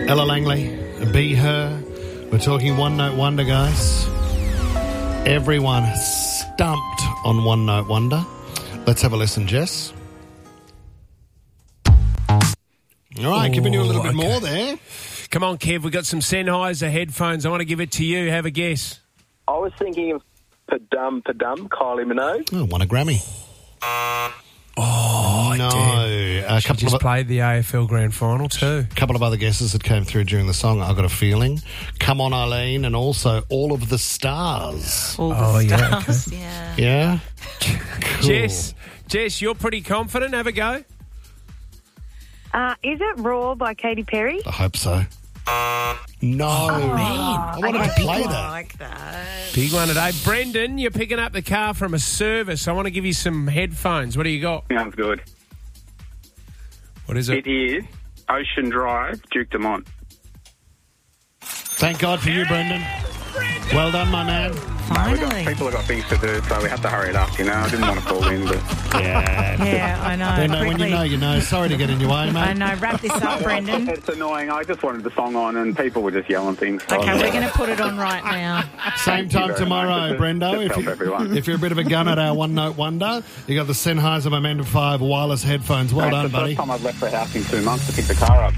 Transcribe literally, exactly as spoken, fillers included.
Ella Langley, Be Her. We're talking One Note Wonder, guys. Everyone stumped on One Note Wonder. Let's have a listen, Jess. All right, Ooh, giving you a little bit okay. more there. Come on, Kev, we've got some Sennheiser headphones. I want to give it to you. Have a guess. I was thinking of Padum Padum, Kylie Minogue. Oh, won a Grammy. Oh, no. damn. A She couple just of, played the A F L Grand Final too. a couple of other guesses that came through during the song. I Got a Feeling. Come On, Eileen, and also All of the Stars. All the Oh, yeah, stars, yeah. Yeah? Cool. Jess, Jess, you're pretty confident. Have a go. Uh, is it Raw by Katy Perry? I hope so. No. I wanted to play that. like that. Big one today. Brendan, you're picking up the car from a service. I want to give you some headphones. What do you got? Sounds good. What is it? It is Ocean Drive, Duke Dumont. Thank God for you, Brendan. Well done, my man. Mate, we've got, Finally. people have got things to do, so we have to hurry it up, you know. I didn't want to call in, but... Yeah. Yeah, I know. Then, uh, when you Quickly. know, you know. Sorry to get in your way, mate. I know. Wrap this up, Brendan. It's annoying. I just wanted the song on, and people were just yelling things. So Okay, we're going to put it on right now. Same time very tomorrow, much. Brendo. Just If, help you, everyone. if you're a bit of a gun at our One Note Wonder, you got the Sennheiser Momentum five wireless headphones. Well Mate, done, it's the buddy. first time I've left the house in two months to pick the car up.